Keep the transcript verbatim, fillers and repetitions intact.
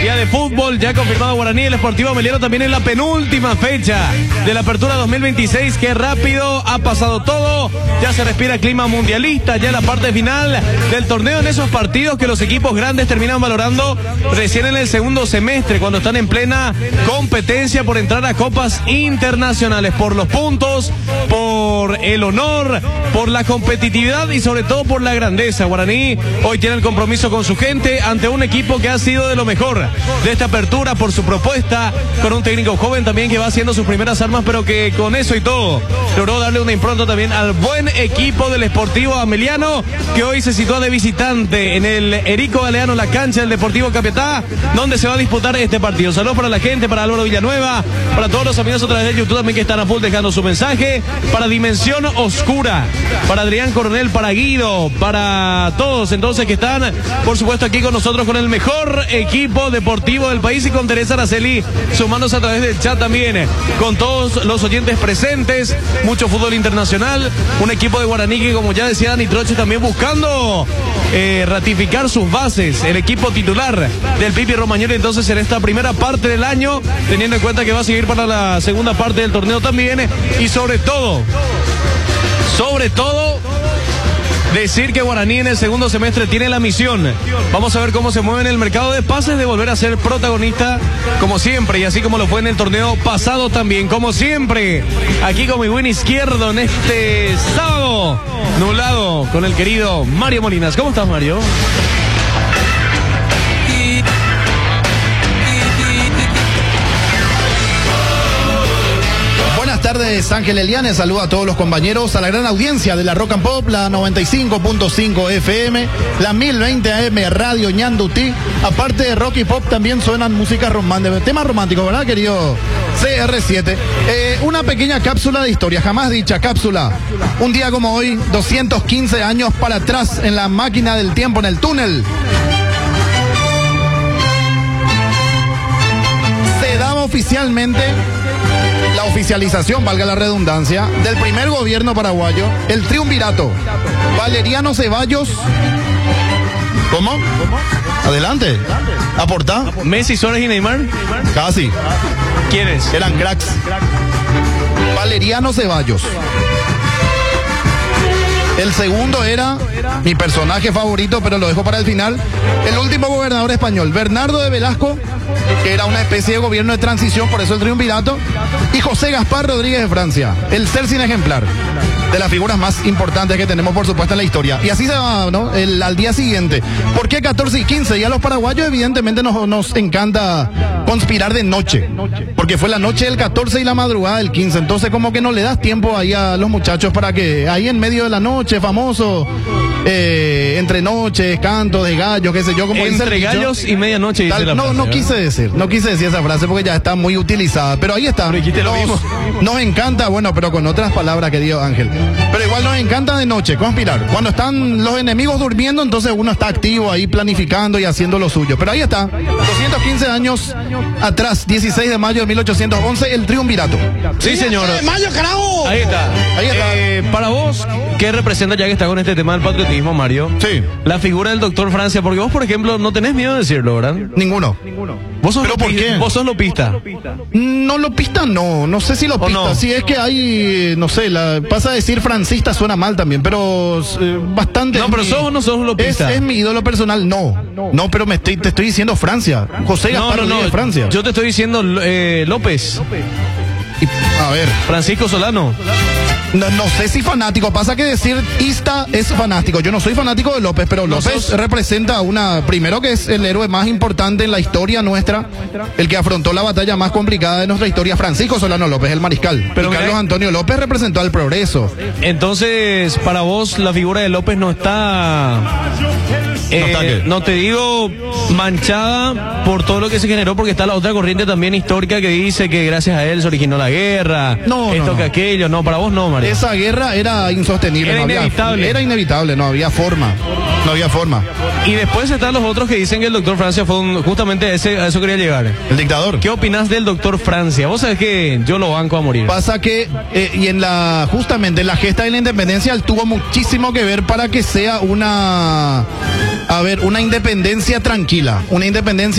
Día de fútbol, ya confirmado Guaraní, el Sportivo Ameliano también en la penúltima fecha de la apertura dos mil veintiséis. Qué rápido ha pasado todo, ya se respira clima mundialista, ya en la parte final del torneo, en esos partidos que los equipos grandes terminan valorando recién en el segundo semestre, cuando están en plena competencia por entrar a copas internacionales, por los puntos, por el honor, por la competitividad y sobre todo por la grandeza. Guaraní hoy tiene el compromiso con su gente ante un equipo que ha sido de lo mejor de esta apertura por su propuesta, con un técnico joven también que va haciendo sus primeras armas, pero que con eso y todo logró darle una impronta también al buen equipo del Sportivo Ameliano, que hoy se sitúa de visitante en el Erico Galeano, la cancha del Deportivo Capiatá, donde se va a disputar este partido. Saludos para la gente, para Álvaro Villanueva, para todos los amigos a través de YouTube también que están a full dejando su mensaje, para Dimensión Oscura, para Adrián Coronel, para Guido, para todos entonces que están por supuesto aquí con nosotros, con el mejor equipo deportivo del país, y con Teresa Araceli sumándose a través del chat también, con todos los oyentes presentes. Mucho fútbol internacional, un equipo de Guaraní que, como ya decía Dani Troche, también buscando eh, ratificar sus bases, el equipo titular del Pipi Romagnoli entonces en esta primera parte del año, teniendo en cuenta que va a seguir para la segunda parte del torneo también, y sobre todo sobre todo decir que Guaraní en el segundo semestre tiene la misión, vamos a ver cómo se mueve en el mercado de pases, de volver a ser protagonista como siempre, y así como lo fue en el torneo pasado también, como siempre, aquí con mi buen izquierdo en este sábado nublado, con el querido Mario Molinas. ¿Cómo estás, Mario? Buenas tardes, Ángel Eliane, saluda a todos los compañeros, a la gran audiencia de la Rock and Pop, la noventa y cinco punto cinco F M, la mil veinte A M Radio Ñandutí. Aparte de rock y pop también suenan música romántica, temas románticos, ¿verdad, querido C R siete? Eh, una pequeña cápsula de historia, jamás dicha cápsula. Un día como hoy, doscientos quince años para atrás, en la máquina del tiempo, en el túnel, se daba oficialmente la oficialización, valga la redundancia, del primer gobierno paraguayo, el triunvirato. Valeriano Ceballos. ¿Cómo? ¿Cómo? Adelante. Aportá. Messi, Suárez y Neymar. Casi. ¿Quiénes? Eran cracks. Valeriano Ceballos. El segundo era mi personaje favorito, pero lo dejo para el final. El último gobernador español, Bernardo de Velasco, que era una especie de gobierno de transición, por eso el triunvirato. Y José Gaspar Rodríguez de Francia, el ser sin ejemplar, de las figuras más importantes que tenemos, por supuesto, en la historia. Y así se va, ¿no? El, al día siguiente. ¿Por qué catorce y quince? Y a los paraguayos, evidentemente, nos, nos encanta conspirar de noche, porque fue la noche del catorce y la madrugada del quince. Entonces, como que no le das tiempo ahí a los muchachos para que ahí en medio de la noche, famoso, eh, entre noches, canto de gallos, qué sé yo, como dice el entre dicho, gallos y medianoche, dice tal, la no, frase, no ¿verdad? quise decir, no quise decir esa frase porque ya está muy utilizada, pero ahí está. Pero dijiste lo mismo. Nos encanta, bueno, pero con otras palabras, querido Ángel. Pero igual nos encanta de noche conspirar. Cuando están los enemigos durmiendo, entonces uno está activo ahí planificando y haciendo lo suyo. Pero ahí está, doscientos quince años atrás, dieciséis de mayo de mil ochocientos once, el triunvirato. Sí, señor. ¡De mayo, carajo! Ahí está. Ahí está. Eh, para vos, ¿qué representa, ya que está con este tema del patriotismo, Mario? Sí. La figura del doctor Francia, porque vos, por ejemplo, no tenés miedo de decirlo, ¿verdad? Ninguno. ¿Vos sos ¿Pero por lopi- qué? Vos sos lopista. No lo pista, no, no sé si lo ¿O pista, no? si es que hay, no sé, la, pasa a decir francista suena mal también, pero eh, bastante. No, pero mi- sos o no sos es, lopista. es mi ídolo personal, no, no, pero me estoy, te estoy diciendo Francia, José No, Gaspar no, Rodríguez no. de Francia. Yo te estoy diciendo eh, López. Y- a ver, Francisco Solano. no, no sé si fanático, pasa que decir ista es fanático, yo no soy fanático de López, pero No López sos- representa una, primero que es el héroe más importante en la historia nuestra, el que afrontó la batalla más complicada de nuestra historia, Francisco Solano López, el mariscal. Pero y mira- Carlos Antonio López representó al progreso. Entonces, para vos, la figura de López no está... eh, ¿No está qué? no te digo manchada por todo lo que se generó, porque está la otra corriente también histórica que dice que gracias a él se originó la guerra, No, esto no, no. que aquello. No, para vos no, Mario. Esa guerra era insostenible. Era no había- inevitable. era inevitable, no había forma. No había forma. Y después están los otros que dicen que el doctor Francia fue un, justamente a, ese, a eso quería llegar. El dictador. ¿Qué opinás del doctor Francia? Vos sabés que yo lo banco a morir. Pasa que, eh, y en la, justamente en la gesta de la independencia, él tuvo muchísimo que ver para que sea una, a ver, una independencia tranquila, una independencia